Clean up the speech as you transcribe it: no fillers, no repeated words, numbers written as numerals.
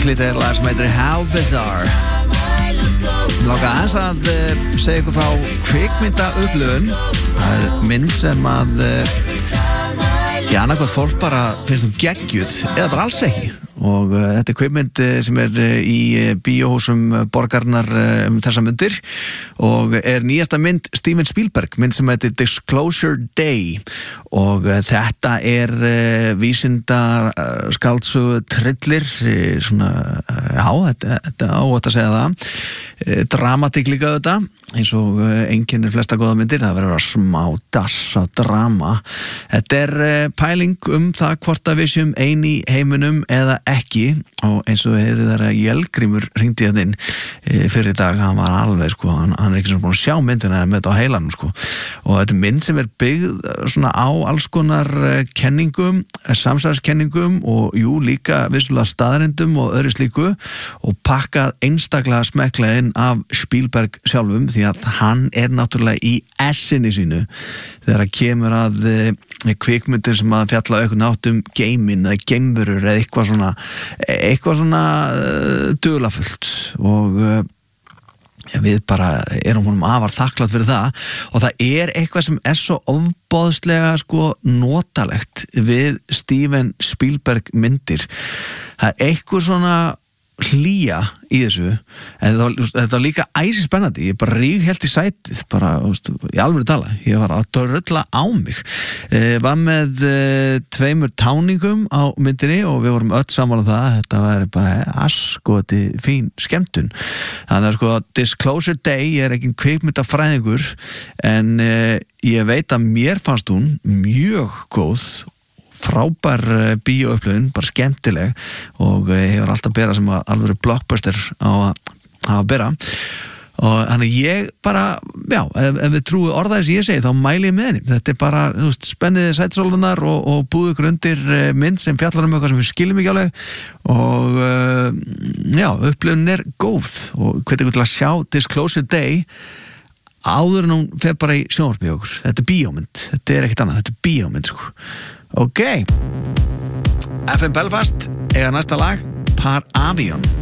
flytja lag sem heitir How Bizarre. Láka aðeins að segja ykkur frá kvikmyndaupplifun. Það mynd sem að annað hvort fólk bara finnst geggjuð eða bara alls ekki. Og þetta kvikmynd sem í bíóhúsum borgarinnar þessa mundir og nýjasta mynd Steven Spielberg, mynd sem heitir Disclosure Day og þetta vísindar skáldsögu thriller svona, þetta átt að segja það dramatík líka þetta eins og einkennir flesta góða myndir, það verður að smá dassa drama. Þetta pæling það hvort að við séum ein í heiminum eða ekki og eins og heyrið þar að Jellgrímur hringdi hérna inn fyrir dag, hann var alveg sko, hann ekki svona búin að sjá myndina með þetta á heilanum sko og þetta mynd sem byggð svona á alls konar kenningum, samsæðiskenningum og jú líka vissulega staðrindum og öðru slíku og pakkað einstaklega smekklega inn af Spielberg sjálfum því að hann náttúrulega í essinni sínu þegar að kemur að kvikmyndir sem að fjalla eitthvað nátt geiminn eða geimverur eða eitthvað svona dularfullt og við bara honum afar þakklátt fyrir það og það eitthvað sem svo ofboðslega sko notalegt við Steven Spielberg myndir það eitthvað svona hlýja í þessu en þetta var líka æsi spennandi ég bara ríghelt í sætið bara, í alvöru tala, ég var að drölla á mig var með 2 táningum á myndinni og við vorum öll sammála það þetta var bara askoti fín skemmtun þannig að sko Disclosure Day ég ekki kvikmyndafræðingur en ég veit að mér fannst hún mjög góð frábær bíóupplifun, bara skemmtileg og hefur alltaf bera sem að alveg blockbuster á að bera og þannig ég bara ef við trúið orðaðis ég segi þá mæli ég með henni, þetta bara spenniði sætisólunar og búið ykkur undir mynd sem fjallar eitthvað sem við skiljum ekki alveg og upplifun góð og hvernig ykkur til að sjá Disclosure Day áður en hún fer bara í sjónvarpið okkur, þetta bíómynd þetta ekkert annað, þetta bíómynd sko Ok, FM Belfast næsta lag Par Avion